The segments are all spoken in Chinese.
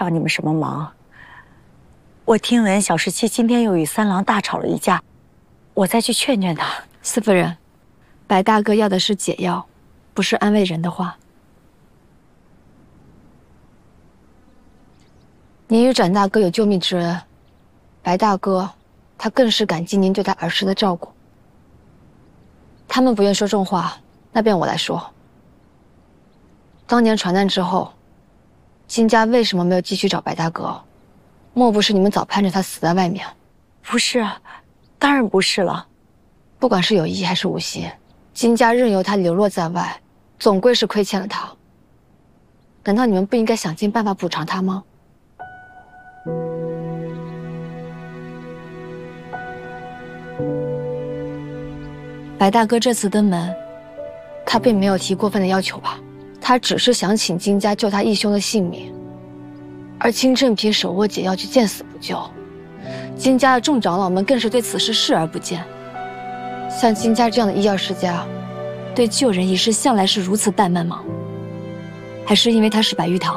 上你们什么忙。我听闻小17今天又与三郎大吵了一架，我再去劝劝他。 四夫人，白大哥要的是解药，不是安慰人的话。您与展大哥有救命之恩，白大哥他更是感激您对他儿时的照顾。他们不愿说重话，那便我来说。当年船难之后，金家为什么没有继续找白大哥？莫不是你们早盼着他死在外面？ 不是，当然不是了。 不管是有意还是无心，金家任由他流落在外，总归是亏欠了他。难道你们不应该想尽办法补偿他吗？白大哥这次登门，他并没有提过分的要求吧？他只是想请金家救他义兄的性命，而清正平手握解药却见死不救，金家的众长老们更是对此事视而不见。像金家这样的医药世家，对救人一事向来是如此怠慢吗？还是因为他是白玉堂？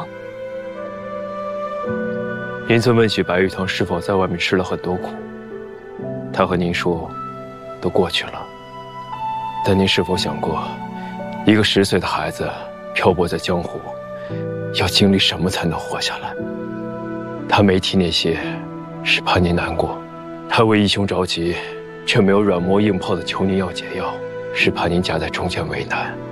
您曾问起白玉堂是否在外面吃了很多苦，他和您说，都过去了。但您是否想过，一个10岁的孩子漂泊在江湖，要经历什么才能活下来？他没提那些，是怕您难过；他为义兄着急，却没有软磨硬泡的求您要解药，是怕您夹在中间为难。